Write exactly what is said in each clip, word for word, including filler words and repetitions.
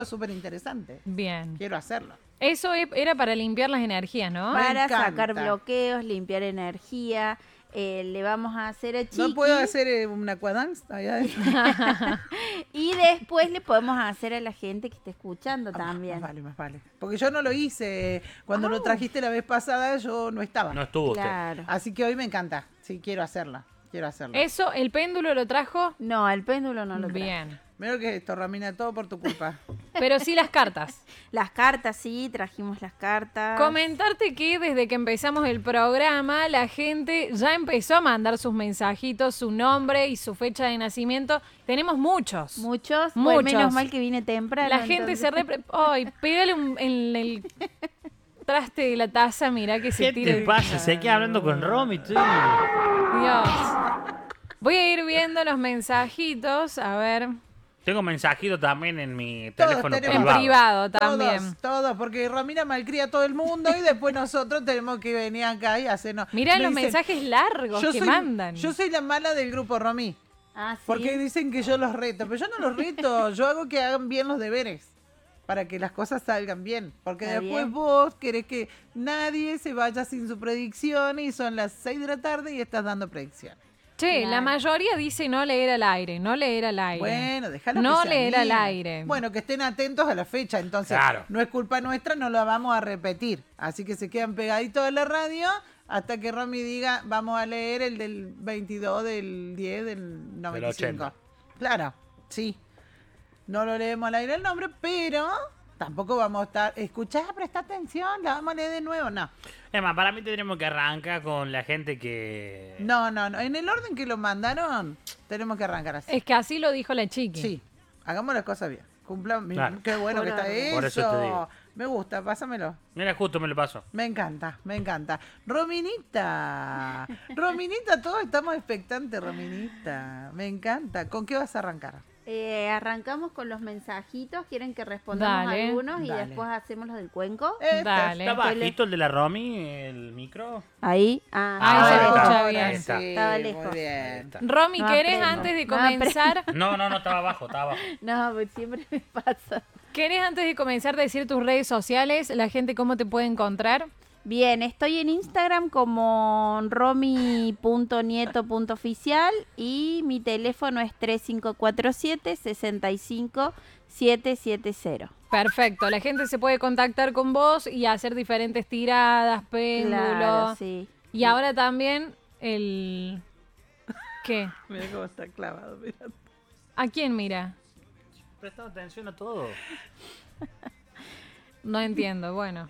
súper interesante. Bien. Quiero hacerlo. Eso e- era para limpiar las energías, ¿no? Me Para encanta. sacar bloqueos, limpiar energía. Eh, le vamos a hacer a Chiqui. ¿No puedo hacer eh, un aquadance allá adentro? Y después le podemos hacer a la gente que esté escuchando Ah, también. Más vale, más vale. Porque yo no lo hice. Cuando Ah. lo trajiste la vez pasada, yo no estaba. No estuvo usted. Claro. Así que hoy me encanta. Sí, quiero hacerla. Quiero hacerlo. Eso, el péndulo lo trajo. No, el péndulo no lo trae. Bien. Mira que esto, Romina, todo por tu culpa. Pero sí las cartas. Las cartas, sí, trajimos las cartas. Comentarte que desde que empezamos el programa, la gente ya empezó a mandar sus mensajitos, su nombre y su fecha de nacimiento. Tenemos muchos. Muchos. Muchos. Pues menos mal que vine temprano. La gente se entonces. repre... Ay, pégale un- en el traste de la taza, mirá que se ¿Qué tira. te pasa? Se queda hablando con Romy, tú. Dios. Voy a ir viendo los mensajitos, a ver. Tengo mensajito también en mi Todos teléfono tenemos. En privado. privado también. Todos, todos, porque Romina malcría a todo el mundo y después nosotros tenemos que venir acá y hacernos. Mirá Me los dicen, mensajes largos yo que soy- mandan. Yo soy la mala del grupo Romy. Ah, sí. Porque dicen que yo los reto, pero yo no los reto, yo hago que hagan bien los deberes para que las cosas salgan bien, porque Está después bien. vos querés que nadie se vaya sin su predicción y son las seis de la tarde y estás dando predicción. Che, Claro. la mayoría dice no leer al aire, no leer al aire. Bueno, déjalo No que se leer al animen. aire. Bueno, que estén atentos a la fecha, entonces Claro. no es culpa nuestra, no la vamos a repetir. Así que se quedan pegaditos a la radio hasta que Romy diga, vamos a leer el del veintidós del diez del noventa y cinco. ochenta. Claro, sí. No lo leemos al aire el nombre, pero tampoco vamos a estar, escuchá, presta atención, la vamos a leer de nuevo, no. Es más, para mí tendremos que arrancar con la gente que... No, no, no. En el orden que lo mandaron, tenemos que arrancar así. Es que así lo dijo la chiqui. Sí, hagamos las cosas bien. Cumplan, Claro. qué bueno que Por está orden. eso. Por eso te digo. Me gusta, pásamelo. Mira, justo me lo paso. Me encanta, me encanta. Rominita, Rominita, todos estamos expectantes, Rominita. Me encanta. ¿Con qué vas a arrancar? Eh, arrancamos con los mensajitos. ¿Quieren que respondamos Dale, algunos y dale. después hacemos los del cuenco? Eh, Dale. ¿Está bajito el de la Romy, el micro? Ahí. Ah, Ahí Ah, se ahí escucha está, bien. ahí está. Sí, Estaba muy lejos. bien. Romy, No ¿querés aprendo. antes de No comenzar? No, no, no, estaba abajo, estaba abajo. No, pues siempre me pasa. ¿Querés antes de comenzar decir tus redes sociales, la gente cómo te puede encontrar? Bien, estoy en Instagram como romy punto nieto punto oficial y mi teléfono es tres cinco cuatro siete, seis cinco, siete siete cero. Perfecto, la gente se puede contactar con vos y hacer diferentes tiradas, péndulos. Claro, sí. Y ahora también el... ¿Qué? Mira cómo está clavado, mira. ¿A quién mira? Prestando atención a todo. No entiendo, bueno.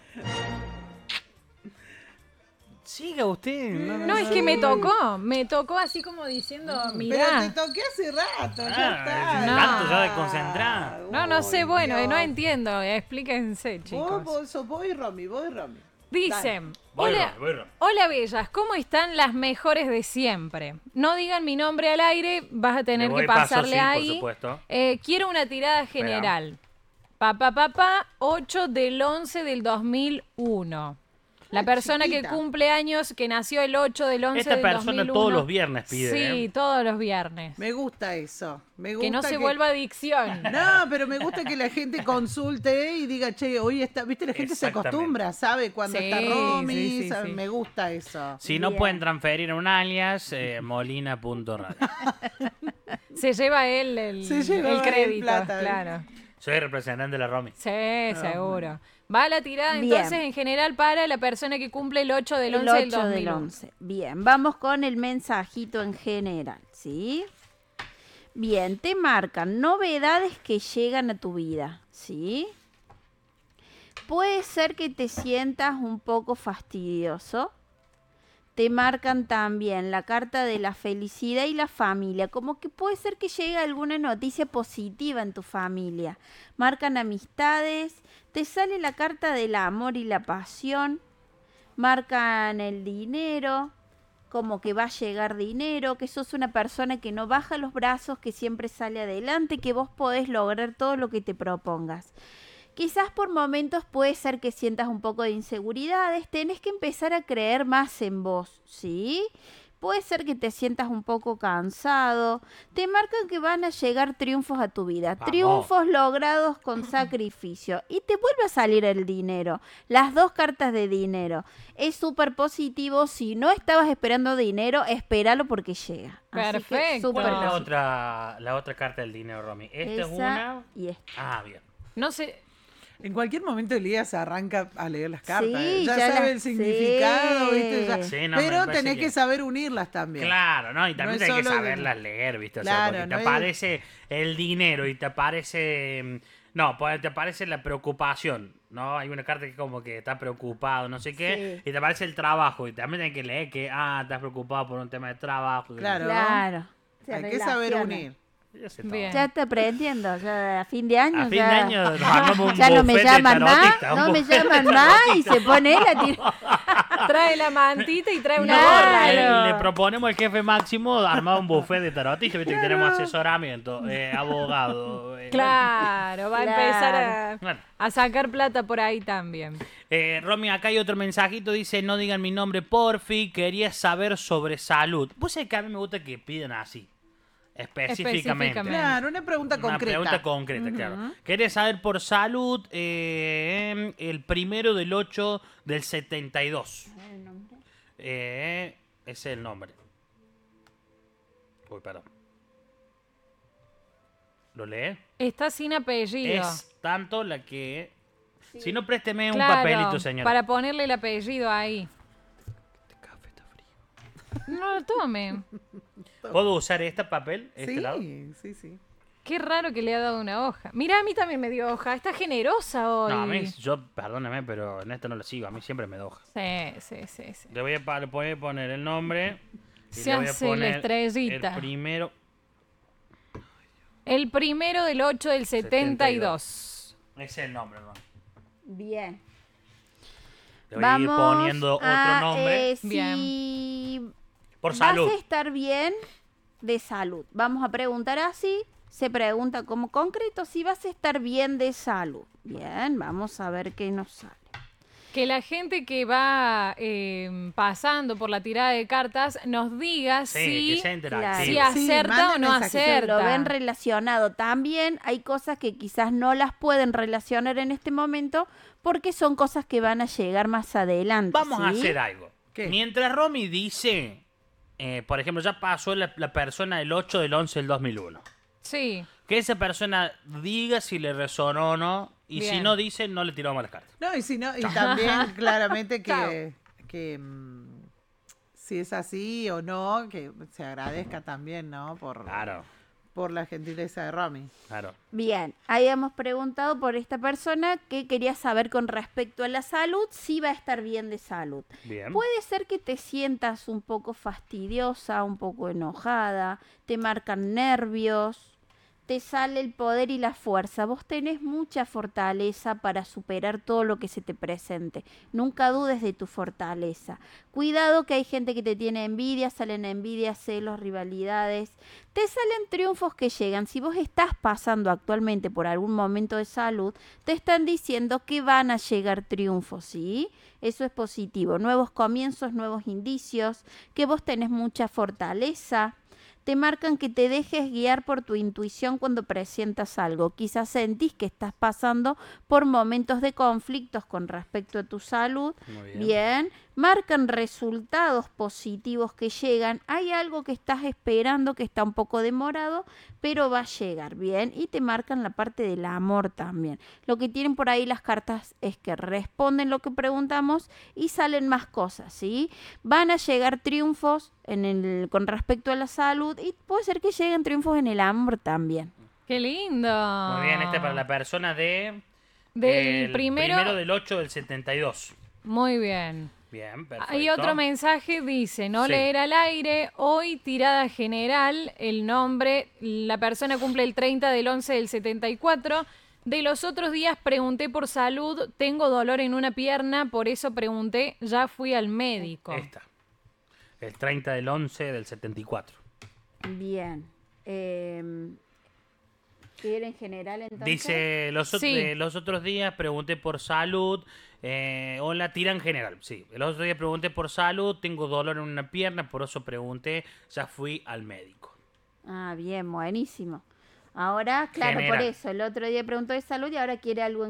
Siga usted. No, no, No, es que me tocó, me tocó así como diciendo, Pero te mirá. toqué hace rato, Ah, ya está. no. tanto ya de concentrar. No, no sé, Uy, bueno, Dios. no entiendo, explíquense, Vos, chicos. vos, sos vos y Romy, vos y Romy. Dicen, Voy, hola, Romy, voy, Romy. hola bellas, ¿cómo están las mejores de siempre? No digan mi nombre al aire, vas a tener Le voy que paso, pasarle sí, por ahí. supuesto. Eh, quiero una tirada general. Papá, papá, ocho del once del dos mil uno. La Ay, persona chiquita. que cumple años, que nació el ocho del once Esta del persona dos mil uno. todos los viernes pide, Sí, ¿eh? todos los viernes. Me gusta eso. Me gusta Que no se vuelva adicción. No, pero me gusta que la gente consulte y diga, che, hoy está, viste, la gente se Exactamente. acostumbra, sabe cuándo Sí, está Romy, sí, sí, sabe- sí. me gusta eso. Si no Bien. pueden transferir un alias, eh, molina punto radio. Se lleva él el, Se lleva el el crédito, plata, ¿eh? claro. Soy representante de la Romy. Sí, seguro. Va la tirada Bien. entonces en general para la persona que cumple el ocho del El once del ocho dos del mil uno. once. Bien, vamos con el mensajito en general, ¿sí? Bien, te marcan novedades que llegan a tu vida, ¿sí? Puede ser que te sientas un poco fastidioso. Te marcan también la carta de la felicidad y la familia, como que puede ser que llegue alguna noticia positiva en tu familia. Marcan amistades, te sale la carta del amor y la pasión, marcan el dinero, como que va a llegar dinero, que sos una persona que no baja los brazos, que siempre sale adelante, que vos podés lograr todo lo que te propongas. Quizás por momentos puede ser que sientas un poco de inseguridades, tenés que empezar a creer más en vos, ¿sí? Puede ser que te sientas un poco cansado. Te marcan que van a llegar triunfos a tu vida. Vamos. Triunfos logrados con sacrificio. Y te vuelve a salir el dinero. Las dos cartas de dinero. Es súper positivo. Si no estabas esperando dinero, espéralo porque llega. Así que Perfecto. súper ¿Cuál es la positivo. otra, la otra carta del dinero, Romy? Esta Esa es una. y esta. Ah, bien. No sé, En cualquier momento Elías se arranca a leer las cartas. Sí, ¿eh? ya, ya sabe las- el significado, sí. ¿viste? Ya- Sí, no, me Pero parece tenés que- que... saber unirlas también. Claro, ¿no? Y No también es hay que solo saberlas leer, ¿viste? O sea, Claro, porque te no es- aparece el dinero y te aparece... mm, No, pues te aparece la preocupación, ¿no? Hay una carta que como que está preocupado, no sé qué, Sí. y te aparece el trabajo, y también hay que leer que, ah, estás preocupado por un tema de trabajo. Claro. Claro. Se Hay que saber relaciona. unir. Ya sé todo. Bien. Ya está aprendiendo, ya a fin de año. A fin ya, de año nos armamos un ya no me buffet de llaman más, tarotista, un no me buffet de llaman más y se pone él a tirar. trae la mantita y trae una No, gorra. le, Claro. le proponemos al jefe máximo armar un buffet de tarotistas, viste que tenemos asesoramiento, eh, abogado. eh, Claro, va a empezar a, Bueno. a sacar plata por ahí también. Eh, Romy, acá hay otro mensajito, dice, no digan mi nombre, porfi, quería saber sobre salud. Vos sabés que a mí me gusta que pidan así, específicamente. Específicamente. Claro, una pregunta Una concreta. pregunta concreta, claro. Quería saber por salud eh, el primero del ocho del setenta y dos. Eh, ese es el nombre. Uy, perdón. ¿Lo lee? Está sin apellido. Es tanto la que... Si no, présteme un Claro, papelito, señor. para ponerle el apellido ahí. Este café está frío. No lo tome. ¿Puedo usar este papel? ¿Este Sí, lado? sí, sí. Qué raro que le ha dado una hoja. Mira, a mí también me dio hoja. Está generosa hoy. No, a mí, yo, perdóname, pero en esto no lo sigo. A mí siempre me da hoja. Sí, sí, sí, sí. Le voy a, pa- le voy a poner el nombre. Y Se le voy a hace la poner estrellita. el primero. El primero del ocho del setenta y dos. Ese es el nombre, ¿no? Bien. Le voy a ir Vamos poniendo otro a, nombre. eh, si Por vas salud. a estar bien de salud. Vamos a preguntar así. Se pregunta como concreto si vas a estar bien de salud. Bien, vamos a ver qué nos sale. Que la gente que va eh, pasando por la tirada de cartas nos diga Sí, si, que sea interactivo. si Sí, acerta o manden no mensajitos. Se acerta. lo ven relacionado. También hay cosas que quizás no las pueden relacionar en este momento porque son cosas que van a llegar más adelante. Vamos a ¿sí? hacer algo. ¿Qué? Mientras Romy dice, eh, por ejemplo, ya pasó la, la persona del ocho del once del dos mil uno. Sí. Que esa persona diga si le resonó o no. Y si Bien. no dice, no le tiramos las cartas. No, y si no, y también claramente que, que mm, si es así o no, que se agradezca también, ¿no? Por, Claro, por la gentileza de Romy. claro. Bien, ahí hemos preguntado por esta persona que quería saber con respecto a la salud si va a estar bien de salud. Bien. Puede ser que te sientas un poco fastidiosa, un poco enojada, te marcan nervios, te sale el poder y la fuerza. Vos tenés mucha fortaleza para superar todo lo que se te presente. Nunca dudes de tu fortaleza. Cuidado que hay gente que te tiene envidia, salen envidias, celos, rivalidades. Te salen triunfos que llegan. Si vos estás pasando actualmente por algún momento de salud, te están diciendo que van a llegar triunfos, ¿sí? Eso es positivo. Nuevos comienzos, nuevos indicios, que vos tenés mucha fortaleza. Te marcan que te dejes guiar por tu intuición cuando presientas algo. Quizás sentís que estás pasando por momentos de conflictos con respecto a tu salud. Muy bien. Bien. Marcan resultados positivos que llegan. Hay algo que estás esperando que está un poco demorado, pero va a llegar. Bien. Y te marcan la parte del amor también. Lo que tienen por ahí las cartas es que responden lo que preguntamos y salen más cosas, ¿sí? Van a llegar triunfos en el, con respecto a la salud y puede ser que lleguen triunfos en el amor también. Qué lindo. Muy bien, este para la persona de... Del el primero- del ocho del setenta y dos. Muy bien. Bien, perfecto. Hay otro mensaje, dice, no Sí. leer al aire, hoy tirada general, el nombre, la persona cumple el treinta del once del setenta y cuatro. De los otros días pregunté por salud, tengo dolor en una pierna, por eso pregunté, ya fui al médico. Esta. El treinta del once del setenta y cuatro. Bien. Eh, ¿Que era en general entonces? Dice, los, ot- Sí. eh, los otros días pregunté por salud, eh, o la tira en general, sí. Los otros días pregunté por salud, tengo dolor en una pierna, por eso pregunté, ya fui al médico. Ah, bien, buenísimo. Ahora, claro, General. por eso, el otro día preguntó de salud y ahora quiere algo en